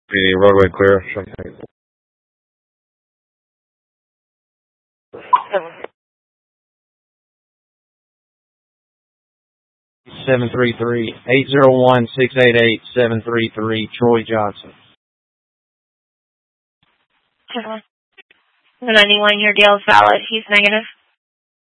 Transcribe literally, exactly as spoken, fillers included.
The roadway clear. Seven three three eight zero one six eight eight seven three three Troy Johnson. The ninety-one year deal is valid. He's negative.